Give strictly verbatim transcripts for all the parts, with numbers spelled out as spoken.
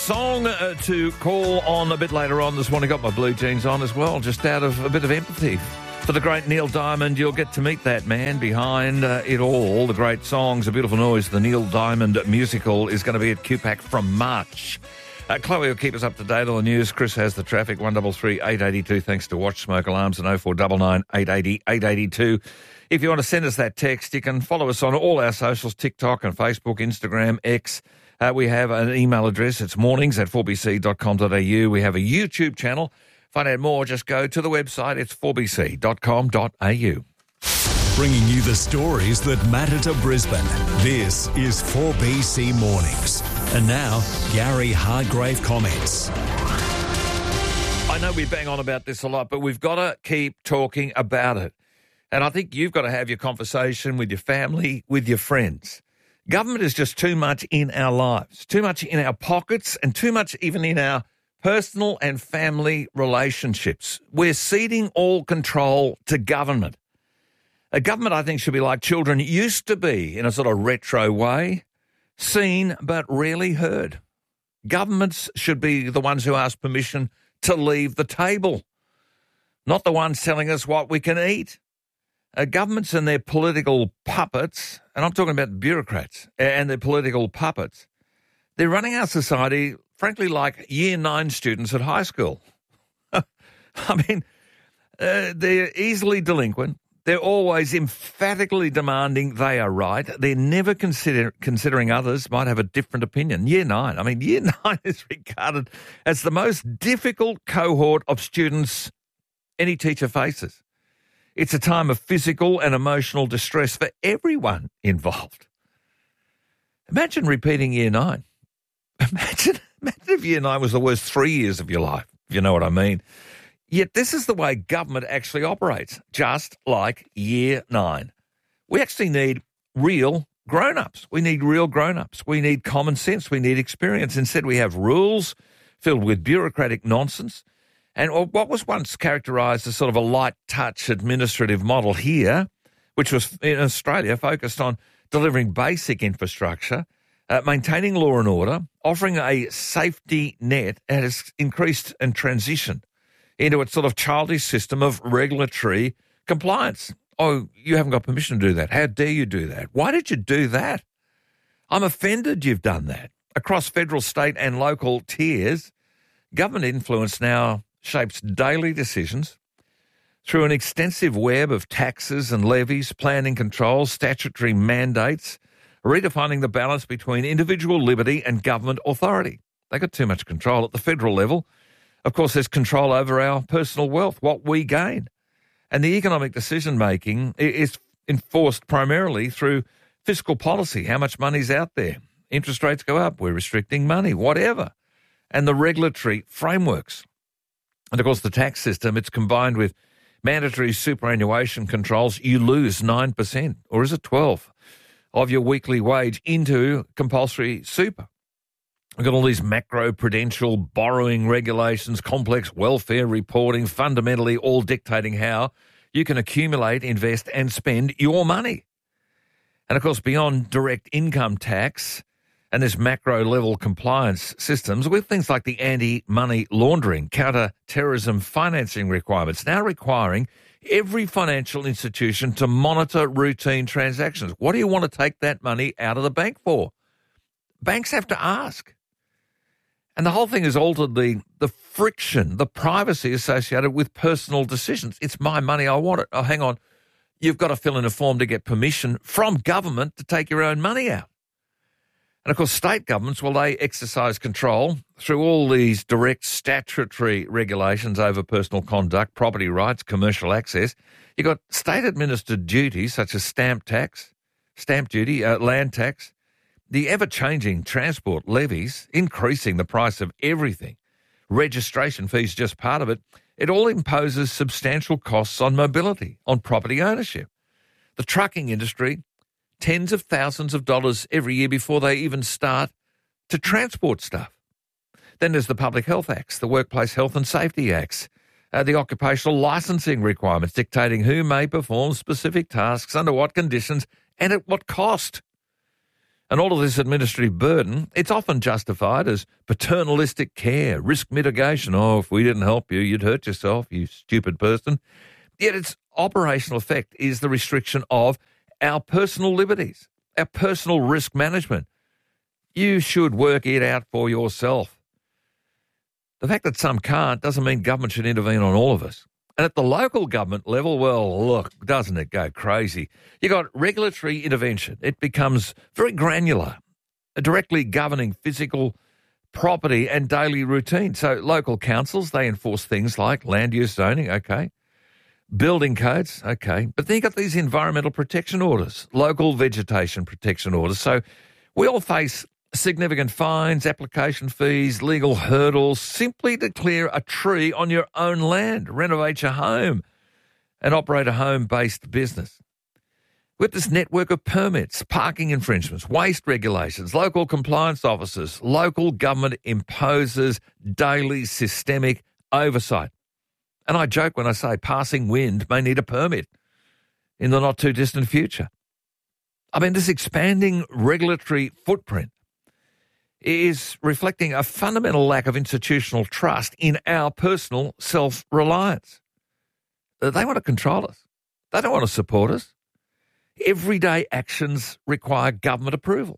Song uh, to call on a bit later on this morning. Got my blue jeans on as well, just out of a bit of empathy for the great Neil Diamond. You'll get to meet that man behind uh, it all. The great songs, A Beautiful Noise, the Neil Diamond musical is going to be at Q PAC from March. Uh, Chloe will keep us up to date on the news. Chris has the traffic, one double three eight eight two, thanks to Watch Smoke Alarms, and oh four nine nine eight eight zero eight eight two. If you want to send us that text, you can follow us on all our socials, TikTok and Facebook, Instagram, X. Uh, we have an email address. It's mornings at four b c dot com dot a u. We have a YouTube channel. Find out more, just go to the website. It's four b c dot com dot a u. Bringing you the stories that matter to Brisbane. This is four B C Mornings. And now, Gary Hargrave comments. I know we bang on about this a lot, but we've got to keep talking about it. And I think you've got to have your conversation with your family, with your friends. Government is just too much in our lives, too much in our pockets, and too much even in our personal and family relationships. We're ceding all control to government. A government, I think, should be like children used to be, in a sort of retro way, seen but rarely heard. Governments should be the ones who ask permission to leave the table, not the ones telling us what we can eat. Uh, governments and their political puppets, and I'm talking about bureaucrats and their political puppets, they're running our society, frankly, like year nine students at high school. I mean, uh, they're easily delinquent. They're always emphatically demanding they are right. They're never consider, considering others might have a different opinion. Year nine, I mean, year nine is regarded as the most difficult cohort of students any teacher faces. It's a time of physical and emotional distress for everyone involved. Imagine repeating year nine. Imagine, imagine if year nine was the worst three years of your life, if you know what I mean. Yet this is the way government actually operates, just like year nine. We actually need real grown-ups. We need real grown-ups. We need common sense. We need experience. Instead, we have rules filled with bureaucratic nonsense. And what was once characterised as sort of a light-touch administrative model here, which was in Australia focused on delivering basic infrastructure, uh, maintaining law and order, offering a safety net, has increased and transitioned into its sort of childish system of regulatory compliance. Oh, you haven't got permission to do that. How dare you do that? Why did you do that? I'm offended you've done that. Across federal, state and local tiers, government influence now shapes daily decisions through an extensive web of taxes and levies, planning controls, statutory mandates, redefining the balance between individual liberty and government authority. They got too much control at the federal level. Of course, there's control over our personal wealth, what we gain. And the economic decision-making is enforced primarily through fiscal policy, how much money's out there. Interest rates go up, we're restricting money, whatever. And the regulatory frameworks. And, of course, the tax system, it's combined with mandatory superannuation controls. You lose nine percent, or is it twelve, of your weekly wage into compulsory super. We've got all these macro-prudential borrowing regulations, complex welfare reporting, fundamentally all dictating how you can accumulate, invest and spend your money. And, of course, beyond direct income tax and this macro-level compliance systems with things like the anti-money laundering, counter-terrorism financing requirements, now requiring every financial institution to monitor routine transactions. What do you want to take that money out of the bank for? Banks have to ask. And the whole thing has altered the, the friction, the privacy associated with personal decisions. It's my money, I want it. Oh, hang on. You've got to fill in a form to get permission from government to take your own money out. And, of course, state governments, well, they exercise control through all these direct statutory regulations over personal conduct, property rights, commercial access. You've got state-administered duties such as stamp tax, stamp duty, uh, land tax, the ever-changing transport levies, increasing the price of everything, registration fees just part of it. It all imposes substantial costs on mobility, on property ownership. The trucking industry, tens of thousands of dollars every year before they even start to transport stuff. Then there's the Public Health Acts, the Workplace Health and Safety Acts, uh, the occupational licensing requirements dictating who may perform specific tasks, under what conditions, and at what cost. And all of this administrative burden, it's often justified as paternalistic care, risk mitigation. Oh, if we didn't help you, you'd hurt yourself, you stupid person. Yet its operational effect is the restriction of our personal liberties, our personal risk management. You should work it out for yourself. The fact that some can't doesn't mean government should intervene on all of us. And at the local government level, well, look, doesn't it go crazy? You got regulatory intervention. It becomes very granular, directly governing physical property and daily routine. So local councils, they enforce things like land use zoning, okay, building codes, okay. But then you got these environmental protection orders, local vegetation protection orders. So we all face significant fines, application fees, legal hurdles, simply to clear a tree on your own land, renovate your home, and operate a home-based business. With this network of permits, parking infringements, waste regulations, local compliance officers, local government imposes daily systemic oversight. And I joke when I say passing wind may need a permit in the not-too-distant future. I mean, this expanding regulatory footprint is reflecting a fundamental lack of institutional trust in our personal self-reliance. They want to control us. They don't want to support us. Everyday actions require government approval.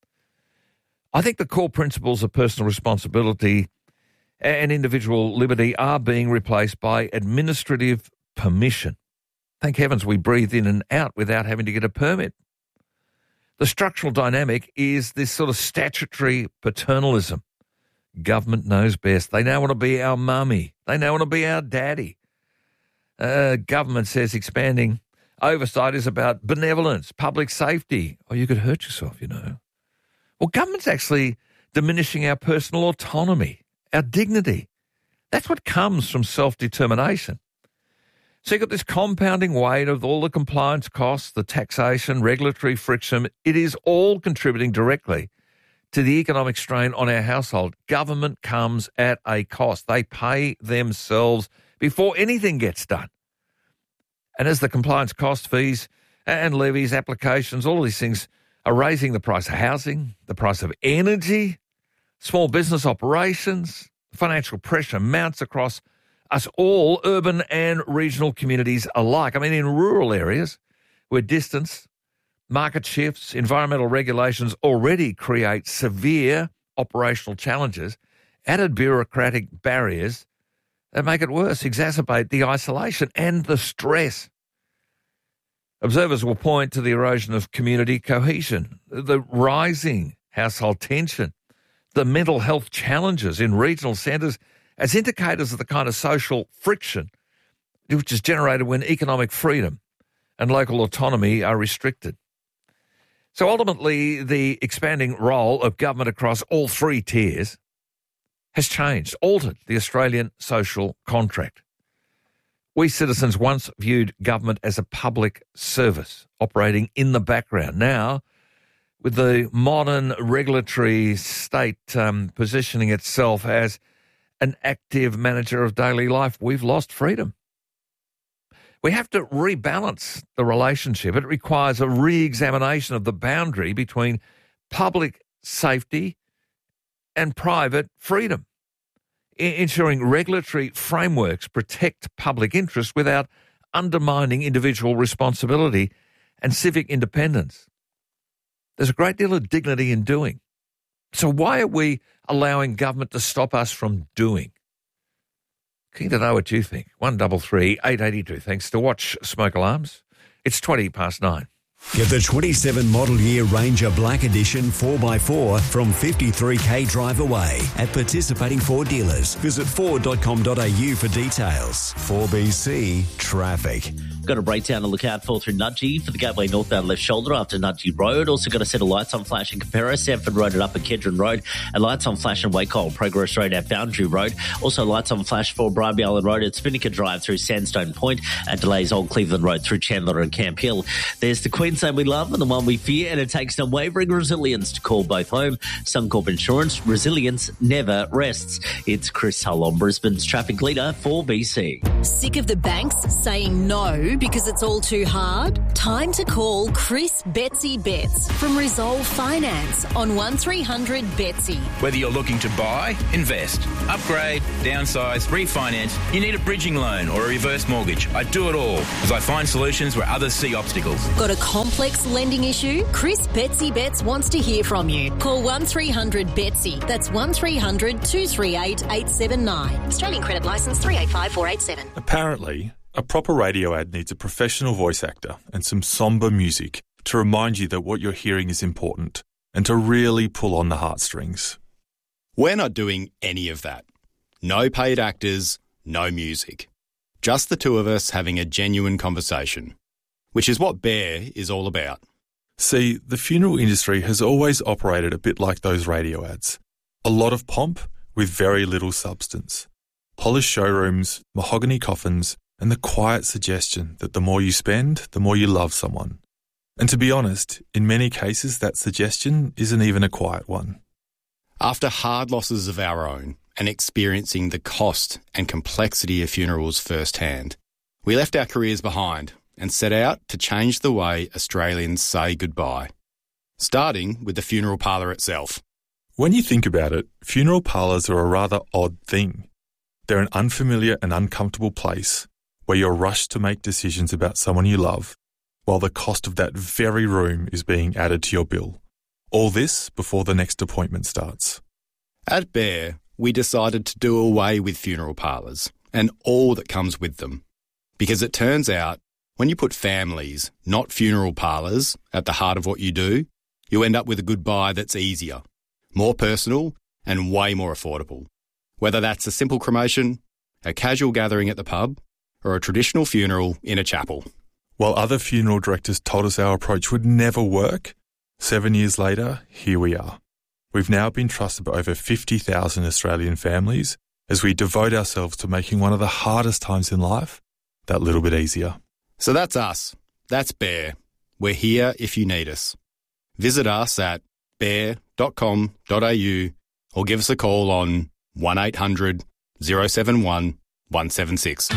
I think the core principles of personal responsibility and individual liberty are being replaced by administrative permission. Thank heavens we breathe in and out without having to get a permit. The structural dynamic is this sort of statutory paternalism. Government knows best. They now want to be our mummy. They now want to be our daddy. Uh, government says expanding oversight is about benevolence, public safety. Oh, you could hurt yourself, you know. Well, government's actually diminishing our personal autonomy, our dignity. That's what comes from self-determination. So you've got this compounding weight of all the compliance costs, the taxation, regulatory friction. It is all contributing directly to the economic strain on our household. Government comes at a cost. They pay themselves before anything gets done. And as the compliance cost, fees and levies, applications, all of these things are raising the price of housing, the price of energy, small business operations, financial pressure mounts across us all, urban and regional communities alike. I mean, in rural areas where distance, market shifts, environmental regulations already create severe operational challenges, added bureaucratic barriers that make it worse, exacerbate the isolation and the stress. Observers will point to the erosion of community cohesion, the rising household tension, the mental health challenges in regional centres as indicators of the kind of social friction which is generated when economic freedom and local autonomy are restricted. So ultimately, the expanding role of government across all three tiers has changed, altered the Australian social contract. We citizens once viewed government as a public service operating in the background. Now, with the modern regulatory state um, positioning itself as an active manager of daily life, we've lost freedom. We have to rebalance the relationship. It requires a re-examination of the boundary between public safety and private freedom, ensuring regulatory frameworks protect public interest without undermining individual responsibility and civic independence. There's a great deal of dignity in doing. So why are we allowing government to stop us from doing? Keen to know what you think. one double three eight eight two. Thanks to Watch Smoke Alarms. It's twenty past nine. Get the twenty-seven model year Ranger Black Edition four by four from fifty-three k drive away at participating Ford dealers. Visit ford dot com dot a u for details. four B C Traffic. Got a breakdown to look out for through Nudgee for the Gateway northbound left shoulder after Nudgee Road. Also got a set of lights on flash in Capera, Sanford Road at Upper Kedron Road, and lights on flash in Wacol, Progress Road at Boundary Road. Also lights on flash for Bribie Island Road at Spinnaker Drive through Sandstone Point, and delays Old Cleveland Road through Chandler and Camp Hill. There's the Queensland we love and the one we fear, and it takes unwavering resilience to call both home. Suncorp Insurance, resilience never rests. It's Chris Hull on Brisbane's traffic leader, four B C. Sick of the banks saying no because it's all too hard? Time to call Chris Betsy Betts from Resolve Finance on one three hundred Betsy. Whether you're looking to buy, invest, upgrade, downsize, refinance, you need a bridging loan or a reverse mortgage. I do it all as I find solutions where others see obstacles. Got a complex lending issue? Chris Betsy Betts wants to hear from you. Call one three hundred Betsy. That's one three hundred two three eight eight seven nine. Australian Credit Licence three eight five four eight seven. Apparently, a proper radio ad needs a professional voice actor and some sombre music to remind you that what you're hearing is important and to really pull on the heartstrings. We're not doing any of that. No paid actors, no music. Just the two of us having a genuine conversation, which is what Bear is all about. See, the funeral industry has always operated a bit like those radio ads. A lot of pomp with very little substance. Polished showrooms, mahogany coffins, and the quiet suggestion that the more you spend, the more you love someone. And to be honest, in many cases that suggestion isn't even a quiet one. After hard losses of our own and experiencing the cost and complexity of funerals firsthand, we left our careers behind and set out to change the way Australians say goodbye, starting with the funeral parlour itself. When you think about it, funeral parlours are a rather odd thing. They're an unfamiliar and uncomfortable place where you're rushed to make decisions about someone you love, while the cost of that very room is being added to your bill. All this before the next appointment starts. At Bear, we decided to do away with funeral parlours and all that comes with them. Because it turns out, when you put families, not funeral parlours, at the heart of what you do, you end up with a goodbye that's easier, more personal, and way more affordable. Whether that's a simple cremation, a casual gathering at the pub, or a traditional funeral in a chapel. While other funeral directors told us our approach would never work, seven years later, here we are. We've now been trusted by over fifty thousand Australian families as we devote ourselves to making one of the hardest times in life that little bit easier. So that's us. That's Bear. We're here if you need us. Visit us at bear dot com dot a u or give us a call on one eight hundred oh seven one one seven six.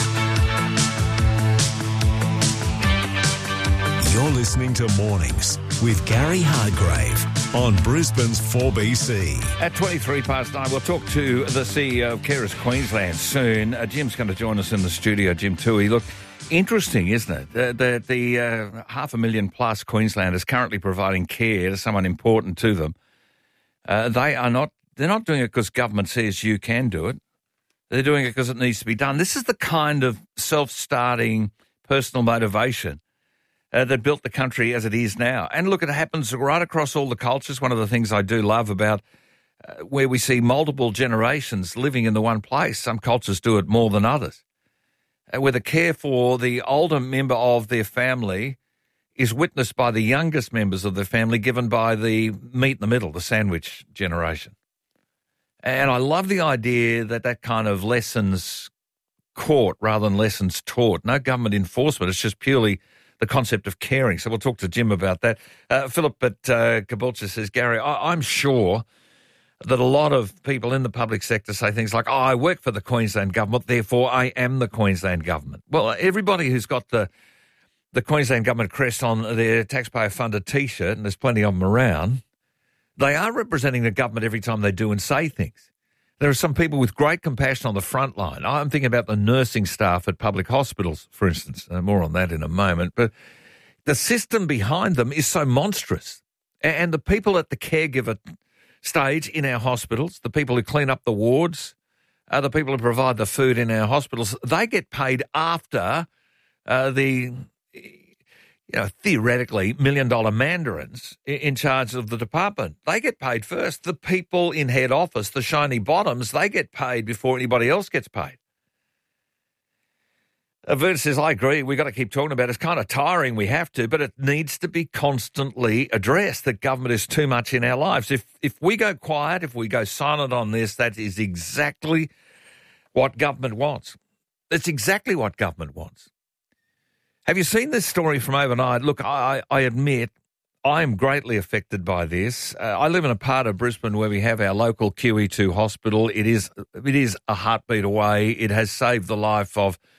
You're listening to Mornings with Gary Hardgrave on Brisbane's four B C. At twenty-three past nine, we'll talk to the C E O of Carers Queensland soon. Uh, Jim's going to join us in the studio, Jim Toohey. Look, interesting, isn't it? The, the, the uh, half a million plus Queenslanders currently providing care to someone important to them. Uh, they are not, they're not doing it because government says you can do it. They're doing it because it needs to be done. This is the kind of self-starting personal motivation Uh, that built the country as it is now. And look, it happens right across all the cultures. One of the things I do love about uh, where we see multiple generations living in the one place. Some cultures do it more than others. Uh, where the care for the older member of their family is witnessed by the youngest members of the family, given by the meet in the middle, the sandwich generation. And I love the idea that that kind of lessons caught rather than lessons taught. No government enforcement. It's just purely the concept of caring. So we'll talk to Jim about that. Uh, Philip at uh, Caboolture says, Gary, I- I'm sure that a lot of people in the public sector say things like, oh, I work for the Queensland government, therefore I am the Queensland government. Well, everybody who's got the the Queensland government crest on their taxpayer-funded T-shirt, and there's plenty of them around, they are representing the government every time they do and say things. There are some people with great compassion on the front line. I'm thinking about the nursing staff at public hospitals, for instance. Uh, more on that in a moment. But the system behind them is so monstrous. And the people at the caregiver stage in our hospitals, the people who clean up the wards, uh, the people who provide the food in our hospitals, they get paid after uh, the, you know, theoretically million-dollar mandarins in charge of the department. They get paid first. The people in head office, the shiny bottoms, they get paid before anybody else gets paid. Verta says, I agree, we've got to keep talking about it. It's kind of tiring, we have to, but it needs to be constantly addressed that government is too much in our lives. If if we go quiet, if we go silent on this, that is exactly what government wants. It's exactly what government wants. Have you seen this story from overnight? Look, I, I admit I am greatly affected by this. Uh, I live in a part of Brisbane where we have our local Q E two hospital. It is it is a heartbeat away. It has saved the life of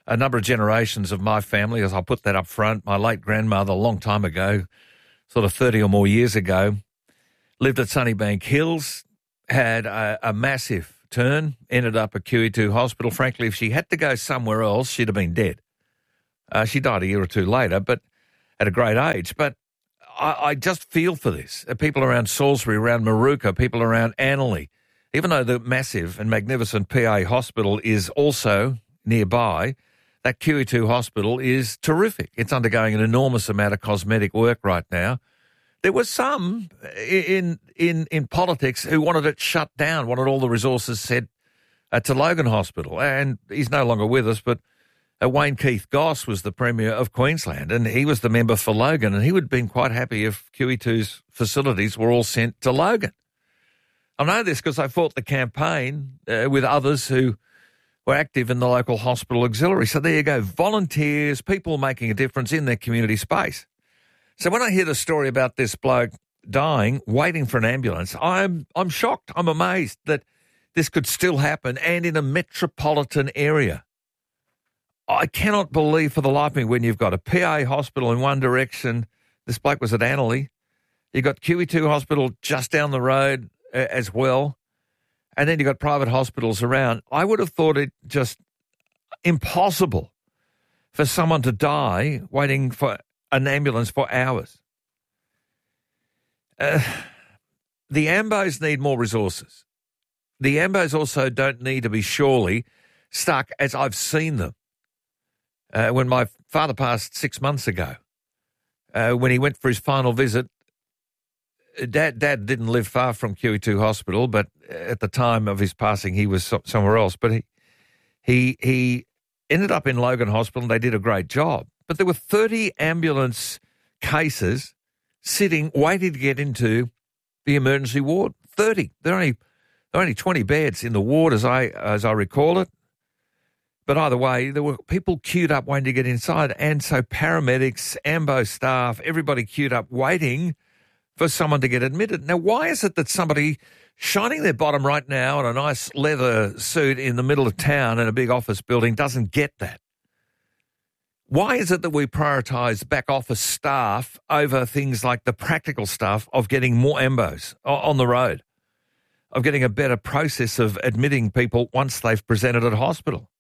a number of generations of my family, as I'll put that up front. My late grandmother, a long time ago, sort of thirty or more years ago, lived at Sunnybank Hills, had a, a massive turn, ended up at Q E two Hospital. Frankly, if she had to go somewhere else, she'd have been dead. Uh, she died a year or two later, but at a great age. But I, I just feel for this. People around Salisbury, around Maruka, people around Annerley, even though the massive and magnificent P A hospital is also nearby, that Q E two hospital is terrific. It's undergoing an enormous amount of cosmetic work right now. There were some in in in politics who wanted it shut down, wanted all the resources sent uh, to Logan Hospital, and he's no longer with us, but uh, Wayne Keith Goss was the Premier of Queensland, and he was the member for Logan, and he would have been quite happy if Q E two's facilities were all sent to Logan. I know this because I fought the campaign uh, with others who were active in the local hospital auxiliary. So there you go, volunteers, people making a difference in their community space. So when I hear the story about this bloke dying, waiting for an ambulance, I'm I'm shocked. I'm amazed that this could still happen, and in a metropolitan area. I cannot believe for the life of me when you've got a P A hospital in one direction. This bloke was at Annerley. You've got Q E two hospital just down the road uh, as well. And then you've got private hospitals around. I would have thought it just impossible for someone to die waiting for an ambulance for hours. Uh, the AMBOs need more resources. The AMBOs also don't need to be surely stuck as I've seen them. Uh, when my father passed six months ago, uh, when he went for his final visit, Dad, Dad didn't live far from Q E two Hospital, but at the time of his passing, he was so, somewhere else. But he, he, he ended up in Logan Hospital, and they did a great job. But there were thirty ambulance cases sitting, waiting to get into the emergency ward. thirty. There are only there are only twenty beds in the ward, as I as I recall it. But either way, there were people queued up waiting to get inside, and so paramedics, AMBO staff, everybody queued up waiting for someone to get admitted. Now, why is it that somebody shining their bottom right now in a nice leather suit in the middle of town in a big office building doesn't get that? Why is it that we prioritise back office staff over things like the practical stuff of getting more AMBOs on the road, of getting a better process of admitting people once they've presented at hospital?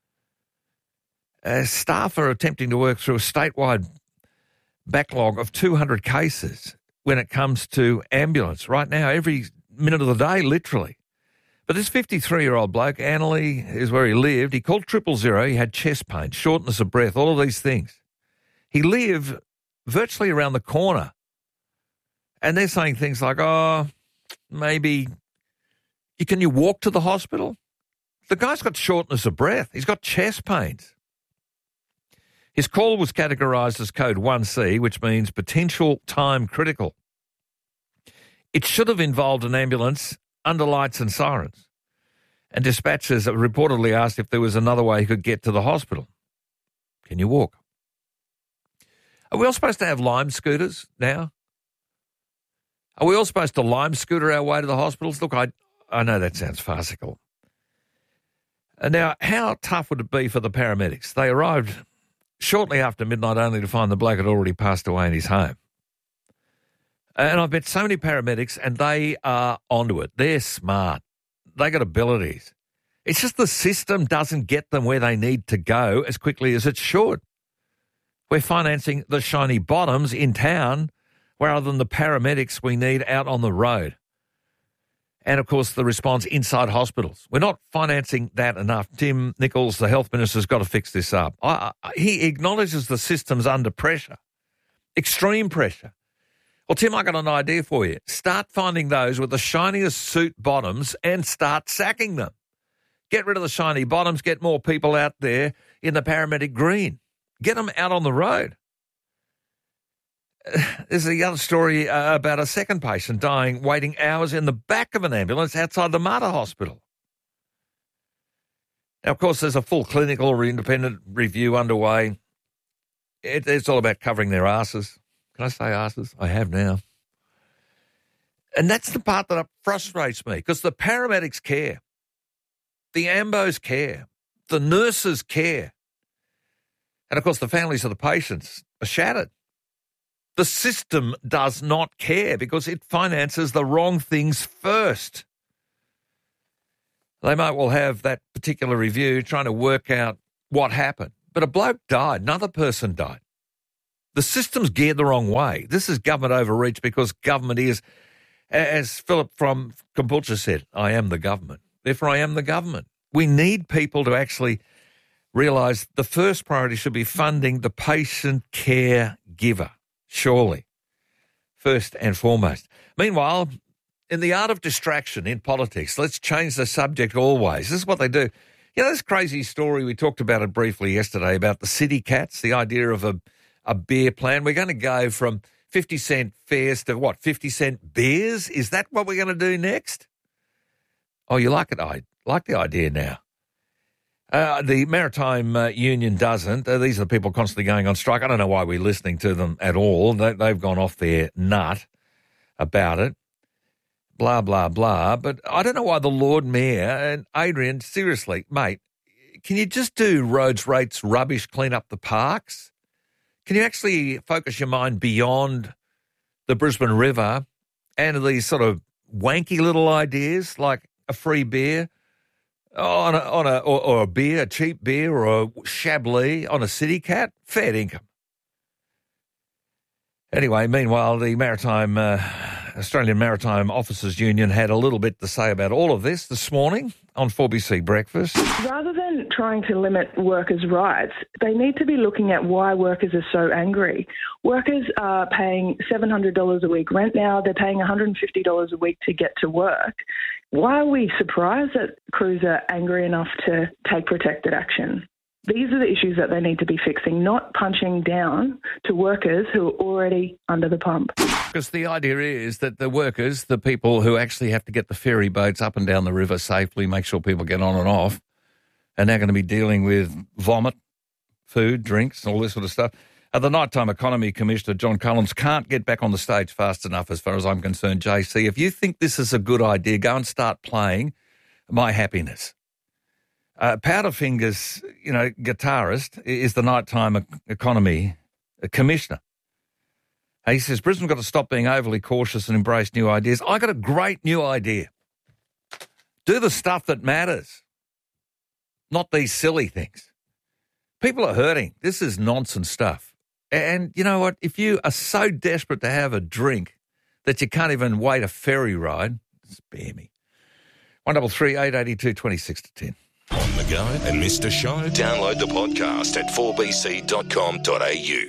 Uh, staff are attempting to work through a statewide backlog of two hundred cases when it comes to ambulance right now, every minute of the day, literally. But this fifty-three-year-old bloke, Annerley, is where he lived. He called triple zero. He had chest pain, shortness of breath, all of these things. He lived virtually around the corner. And they're saying things like, oh, maybe, can you walk to the hospital? The guy's got shortness of breath. He's got chest pains. His call was categorised as code one C, which means potential time critical. It should have involved an ambulance under lights and sirens. And dispatchers reportedly asked if there was another way he could get to the hospital. Can you walk? Are we all supposed to have Lime scooters now? Are we all supposed to Lime scooter our way to the hospitals? Look, I, I know that sounds farcical. And now, how tough would it be for the paramedics? They arrived shortly after midnight only to find the bloke had already passed away in his home. And I've met so many paramedics, and they are onto it. They're smart. They got abilities. It's just the system doesn't get them where they need to go as quickly as it should. We're financing the shiny bottoms in town rather than the paramedics we need out on the road. And, of course, the response inside hospitals. We're not financing that enough. Tim Nichols, the health minister, has got to fix this up. I, I, he acknowledges the system's under pressure, extreme pressure. Well, Tim, I got an idea for you. Start finding those with the shiniest suit bottoms and start sacking them. Get rid of the shiny bottoms, get more people out there in the paramedic green. Get them out on the road. There's the other story uh, about a second patient dying, waiting hours in the back of an ambulance outside the Mater Hospital. Now, of course, there's a full clinical or independent review underway. It, it's all about covering their asses. Can I say asses? I have now. And that's the part that frustrates me, because the paramedics care. The AMBOs care. The nurses care. And, of course, the families of the patients are shattered. The system does not care because it finances the wrong things first. They might well have that particular review trying to work out what happened. But a bloke died. Another person died. The system's geared the wrong way. This is government overreach because government is, as Philip from Caboolture said, I am the government. Therefore, I am the government. We need people to actually realise the first priority should be funding the patient care giver, surely, first and foremost. Meanwhile, in the art of distraction in politics, let's change the subject always. This is what they do. You know, this crazy story, we talked about it briefly yesterday about the city cats, the idea of a, a beer plan. We're going to go from fifty cent fares to what, fifty cent beers? Is that what we're going to do next? Oh, you like it? I like the idea now. Uh, the Maritime uh, Union doesn't. Uh, these are the people constantly going on strike. I don't know why we're listening to them at all. They, they've gone off their nut about it. Blah, blah, blah. But I don't know why the Lord Mayor and Adrian, seriously, mate, can you just do roads, rates, rubbish, clean up the parks? Can you actually focus your mind beyond the Brisbane River and these sort of wanky little ideas like a free beer on a, on a or, or a beer, a cheap beer or a Chablis on a city cat? Fair income. Anyway, meanwhile, the Maritime uh, Australian Maritime Officers Union had a little bit to say about all of this this morning on four B C Breakfast. Rather than trying to limit workers' rights, they need to be looking at why workers are so angry. Workers are paying seven hundred dollars a week rent now. They're paying one hundred fifty dollars a week to get to work. Why are we surprised that crews are angry enough to take protected action? These are the issues that they need to be fixing, not punching down to workers who are already under the pump. Because the idea is that the workers, the people who actually have to get the ferry boats up and down the river safely, make sure people get on and off, are now going to be dealing with vomit, food, drinks, all this sort of stuff. Uh, the Nighttime Economy Commissioner, John Collins, can't get back on the stage fast enough as far as I'm concerned, J C. If you think this is a good idea, go and start playing My Happiness. Uh, Powderfinger's, you know, guitarist is the Nighttime Economy Commissioner. And he says Brisbane's got to stop being overly cautious and embrace new ideas. I got a great new idea. Do the stuff that matters, not these silly things. People are hurting. This is nonsense stuff. And you know what? If you are so desperate to have a drink that you can't even wait a ferry ride, spare me. one double three eight eighty two twenty six to ten. On the go and missed a show? Download the podcast at four b c dot com dot a u.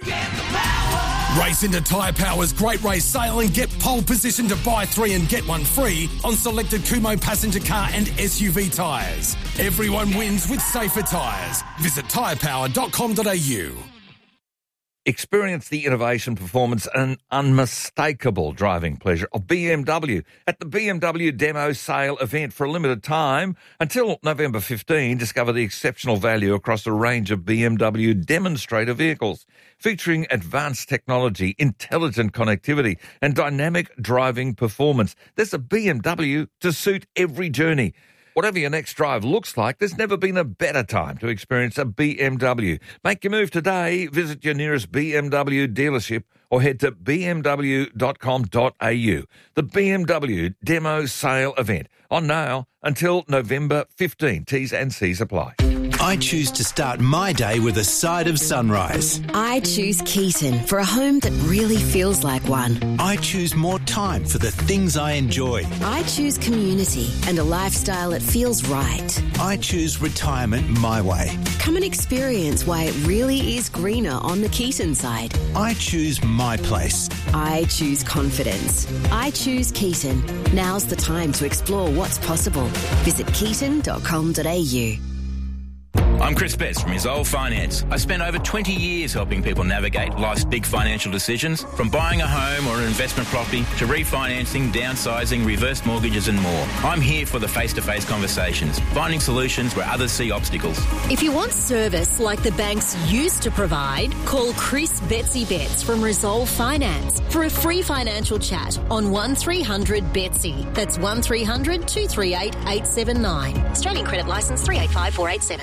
Race into Tyre Power's Great Race Sale and get pole position to buy three and get one free on selected Kumho passenger car and S U V tyres. Everyone wins with safer tyres. Visit tyre power dot com dot a u. Experience the innovation, performance and unmistakable driving pleasure of B M W at the B M W Demo Sale event for a limited time. Until November fifteenth, discover the exceptional value across a range of B M W demonstrator vehicles featuring advanced technology, intelligent connectivity and dynamic driving performance. There's a B M W to suit every journey. Whatever your next drive looks like, there's never been a better time to experience a B M W. Make your move today. Visit your nearest B M W dealership or head to b m w dot com dot a u. The B M W Demo Sale event on now until November fifteenth. T's and C's apply. I choose to start my day with a side of sunrise. I choose Keaton for a home that really feels like one. I choose more time for the things I enjoy. I choose community and a lifestyle that feels right. I choose retirement my way. Come and experience why it really is greener on the Keaton side. I choose my place. I choose confidence. I choose Keaton. Now's the time to explore what's possible. Visit keaton dot com dot a u. I'm Chris Betts from Resolve Finance. I spent over twenty years helping people navigate life's big financial decisions, from buying a home or an investment property to refinancing, downsizing, reverse mortgages and more. I'm here for the face-to-face conversations, finding solutions where others see obstacles. If you want service like the banks used to provide, call Chris Betsy Betts from Resolve Finance for a free financial chat on one three hundred Betsy. That's one three hundred two three eight eight seven nine. Australian credit licence three eight five four eight seven. This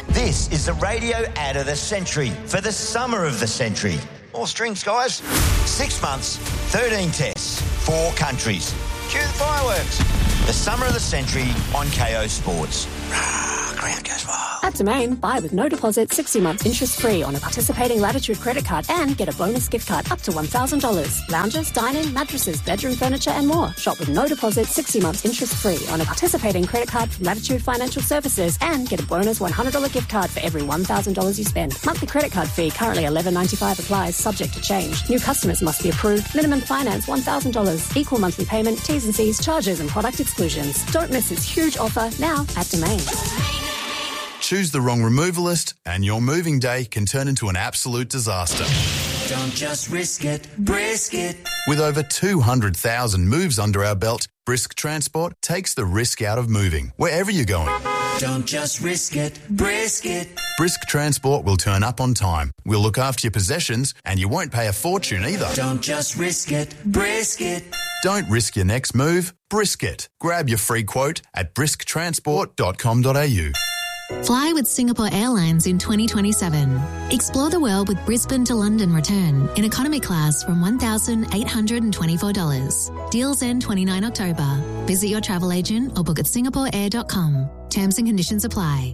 This is the radio ad of the century for the summer of the century. More strings, guys. Six months, thirteen tests, four countries. Cue the fireworks. The summer of the century on K O Sports. Rah, ground goes wild. At Domain, buy with no deposit, sixty months interest-free on a participating Latitude credit card and get a bonus gift card up to one thousand dollars. Lounges, dining, mattresses, bedroom furniture and more. Shop with no deposit, sixty months interest-free on a participating credit card from Latitude Financial Services and get a bonus one hundred dollars gift card for every one thousand dollars you spend. Monthly credit card fee currently eleven ninety-five applies, subject to change. New customers must be approved. Minimum finance one thousand dollars. Equal monthly payment, T's and C's, charges and product exclusions. Don't miss this huge offer now at Domain. Choose the wrong removalist and your moving day can turn into an absolute disaster. Don't just risk it, brisk it. With over two hundred thousand moves under our belt, Brisk Transport takes the risk out of moving, wherever you're going. Don't just risk it, brisk it. Brisk Transport will turn up on time. We'll look after your possessions and you won't pay a fortune either. Don't just risk it, brisk it. Don't risk your next move, brisk it. Grab your free quote at brisk transport dot com dot a u. Fly with Singapore Airlines in twenty twenty-seven. Explore the world with Brisbane to London return in economy class from one thousand eight hundred twenty-four dollars. Deals end the twenty-ninth of October. Visit your travel agent or book at singapore air dot com. Terms and conditions apply.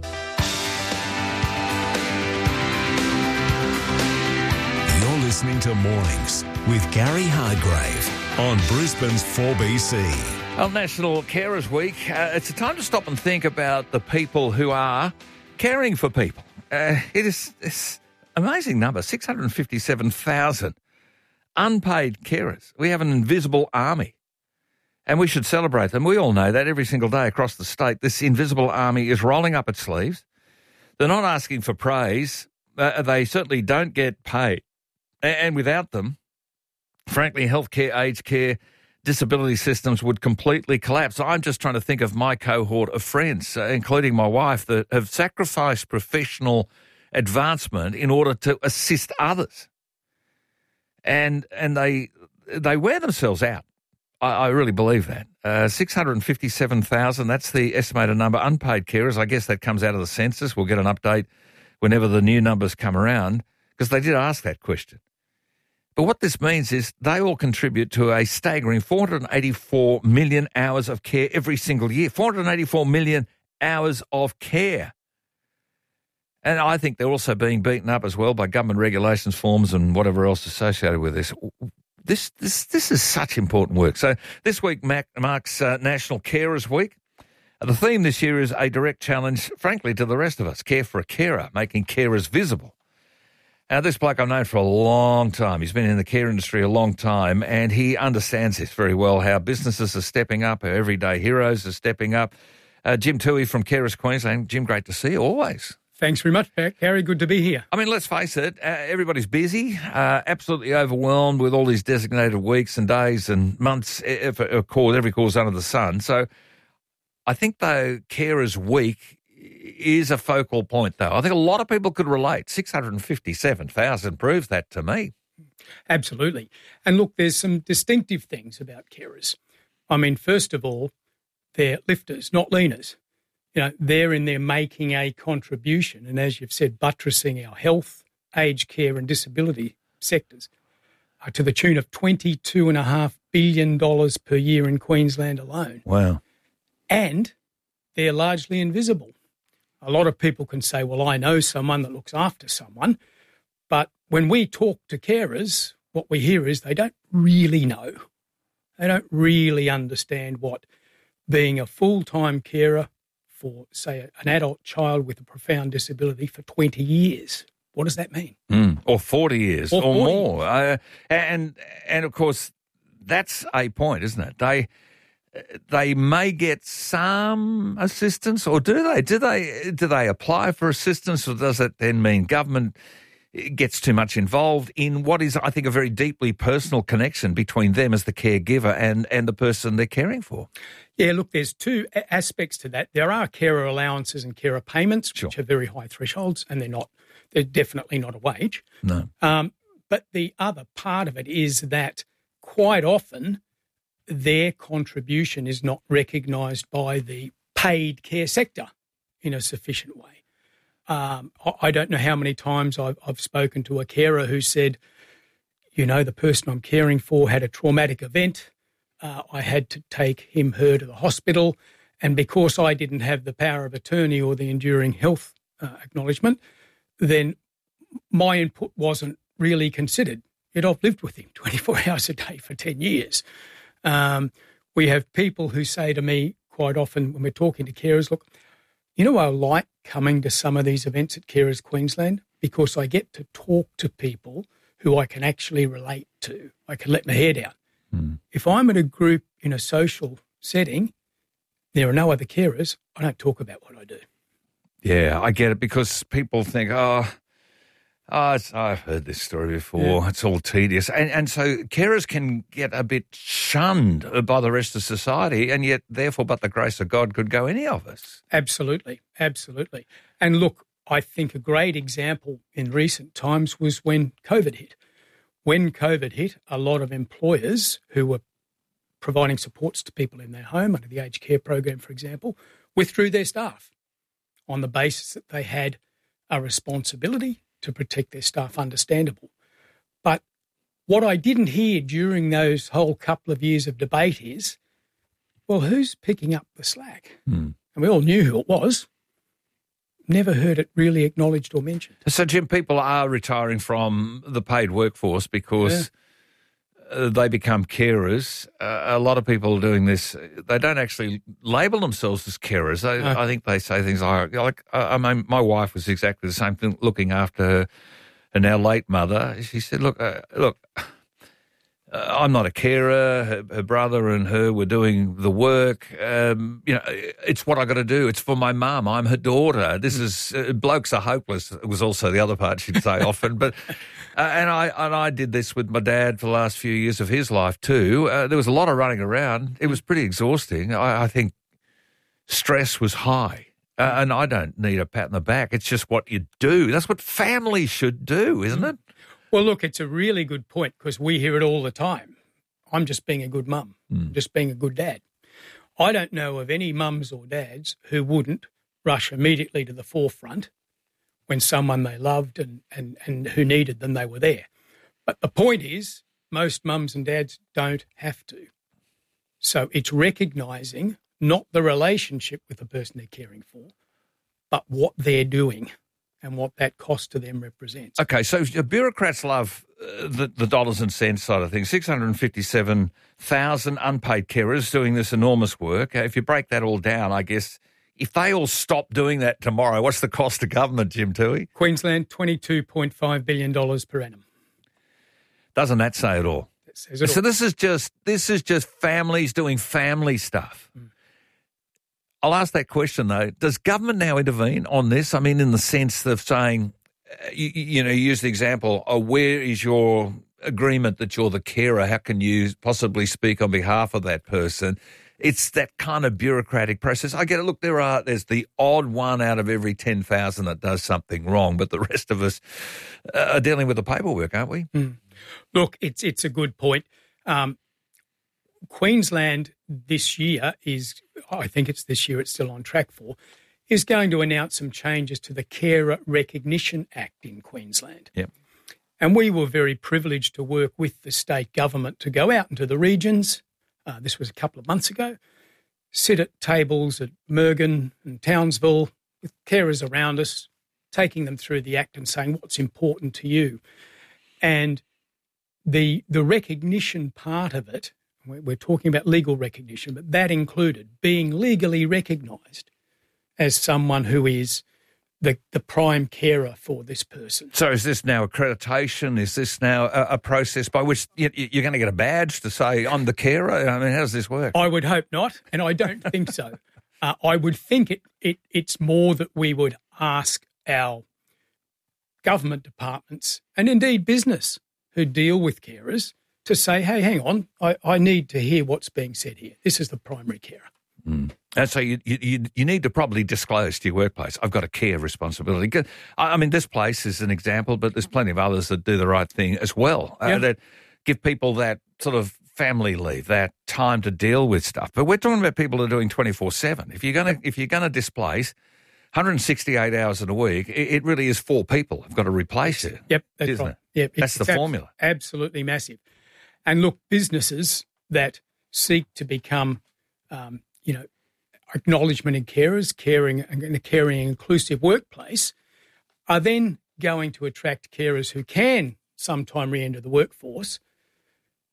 You're listening to Mornings with Gary Hardgrave on Brisbane's four B C. Well, National Carers Week, uh, it's a time to stop and think about the people who are caring for people. Uh, it is it's an amazing number, six hundred fifty-seven thousand unpaid carers. We have an invisible army, and we should celebrate them. We all know that every single day across the state, this invisible army is rolling up its sleeves. They're not asking for praise. Uh, they certainly don't get paid. And, and without them, frankly, healthcare, aged care, disability systems would completely collapse. I'm just trying to think of my cohort of friends, uh, including my wife, that have sacrificed professional advancement in order to assist others. And and they they wear themselves out. I, I really believe that. Uh, six hundred fifty-seven thousand, that's the estimated number. Unpaid carers, I guess that comes out of the census. We'll get an update whenever the new numbers come around, because they did ask that question. But what this means is they all contribute to a staggering four hundred eighty-four million hours of care every single year. four hundred eighty-four million hours of care. And I think they're also being beaten up as well by government regulations, forms and whatever else associated with this. This this this is such important work. So this week marks uh, National Carers Week. The theme this year is a direct challenge, frankly, to the rest of us. Care for a carer, making carers visible. Now, this bloke I've known for a long time. He's been in the care industry a long time, and he understands this very well, how businesses are stepping up, how everyday heroes are stepping up. Uh, Jim Toohey from Carers Queensland. Jim, great to see you, always. Thanks very much, Harry. Good to be here. I mean, let's face it, uh, everybody's busy, uh, absolutely overwhelmed with all these designated weeks and days and months, every, every cause under the sun. So I think, though, Carers Week is a focal point, though. I think a lot of people could relate. six hundred fifty-seven thousand proves that to me. Absolutely. And look, there's some distinctive things about carers. I mean, first of all, they're lifters, not leaners. You know, they're in there making a contribution, and as you've said, buttressing our health, aged care and disability sectors uh, to the tune of twenty-two point five billion dollars per year in Queensland alone. Wow. And they're largely invisible. A lot of people can say, well, I know someone that looks after someone, but when we talk to carers, what we hear is they don't really know. They don't really understand what being a full-time carer for, say, an adult child with a profound disability for twenty years, what does that mean? Mm, or forty years or, or forty. more. Uh, and, and, of course, that's a point, isn't it? They... They may get some assistance, or do they? Do they do they apply for assistance, or does it then mean government gets too much involved in what is, I think, a very deeply personal connection between them as the caregiver and, and the person they're caring for? Yeah, look, there's two aspects to that. There are carer allowances and carer payments, sure. which are very high thresholds, and they're not, they're definitely not a wage. No. Um, but the other part of it is that quite often their contribution is not recognised by the paid care sector in a sufficient way. Um, I don't know how many times I've, I've spoken to a carer who said, you know, the person I'm caring for had a traumatic event. Uh, I had to take him, her to the hospital. And because I didn't have the power of attorney or the enduring health uh, acknowledgement, then my input wasn't really considered. Yet I've lived with him twenty-four hours a day for ten years. Um, we have people who say to me quite often when we're talking to carers, look, you know, I like coming to some of these events at Carers Queensland because I get to talk to people who I can actually relate to. I can let my hair down. Mm. If I'm at a group in a social setting, there are no other carers, I don't talk about what I do. Yeah, I get it because people think, oh, oh it's, I've heard this story before. Yeah. It's all tedious. And, and so carers can get a bit shunned by the rest of society, and yet, therefore, but the grace of God could go any of us. Absolutely, absolutely. And look, I think a great example in recent times was when COVID hit. When COVID hit, a lot of employers who were providing supports to people in their home under the aged care program, for example, withdrew their staff on the basis that they had a responsibility to protect their staff, understandable. But what I didn't hear during those whole couple of years of debate is, well, who's picking up the slack? Hmm. And we all knew who it was. Never heard it really acknowledged or mentioned. So, Jim, people are retiring from the paid workforce because... Yeah. Uh, they become carers. Uh, a lot of people doing this, they don't actually label themselves as carers. They, no. I think they say things like, like uh, I mean, my wife was exactly the same thing, looking after her, her now late mother. She said, look, uh, look, uh, I'm not a carer. Her, her brother and her were doing the work. Um, you know, it's what I got to do. It's for my mum. I'm her daughter. This is, uh, blokes are hopeless. It was also the other part she'd say often, but... Uh, and I and I did this with my dad for the last few years of his life too. Uh, there was a lot of running around. It was pretty exhausting. I, I think stress was high. Uh, and I don't need a pat on the back. It's just what you do. That's what families should do, isn't it? Well, look, it's a really good point because we hear it all the time. I'm just being a good mum, mm. just being a good dad. I don't know of any mums or dads who wouldn't rush immediately to the forefront when someone they loved and, and, and who needed them, they were there. But the point is, most mums and dads don't have to. So it's recognising not the relationship with the person they're caring for, but what they're doing and what that cost to them represents. Okay, so bureaucrats love uh, the, the dollars and cents side of things. six hundred fifty-seven thousand unpaid carers doing this enormous work. Uh, if you break that all down, I guess... If they all stop doing that tomorrow, what's the cost to government, Jim Toohey? Queensland, twenty-two point five billion dollars per annum. Doesn't that say it all? It says it so all. this is just this is just families doing family stuff. Mm. I'll ask that question though: does government now intervene on this? I mean, in the sense of saying, uh, you, you know, you use the example: oh, where is your agreement that you're the carer? How can you possibly speak on behalf of that person? It's that kind of bureaucratic process. I get it. Look, there are there's the odd one out of every ten thousand that does something wrong, but the rest of us are dealing with the paperwork, aren't we? Mm. Look, it's it's a good point. Um, Queensland this year is, I think it's this year, it's still on track for, is going to announce some changes to the Carer Recognition Act in Queensland. Yep. And we were very privileged to work with the state government to go out into the regions. Uh, this was a couple of months ago, sit at tables at Mergen and Townsville with carers around us, taking them through the Act and saying what's important to you. And the the recognition part of it, we're talking about legal recognition, but that included being legally recognised as someone who is the, the prime carer for this person. So is this now accreditation? Is this now a, a process by which you, you're going to get a badge to say, I'm the carer? I mean, how does this work? I would hope not, and I don't think so. Uh, I would think it, it it's more that we would ask our government departments and indeed business who deal with carers to say, hey, hang on, I, I need to hear what's being said here. This is the primary carer. Mm. And so you, you you need to probably disclose to your workplace, I've got a care responsibility. I mean, this place is an example, but there's plenty of others that do the right thing as well, uh, yeah. that give people that sort of family leave, that time to deal with stuff. But we're talking about people who are doing twenty-four seven. If you're going to if you're going to displace, hundred sixty-eight hours in a week, it, it really is four people have got to replace it. Yep, that's isn't right. it? Yep, that's it's the ab- formula. Absolutely massive. And look, businesses that seek to become, um, you know, acknowledgement in carers, caring and a caring inclusive workplace, are then going to attract carers who can sometime re-enter the workforce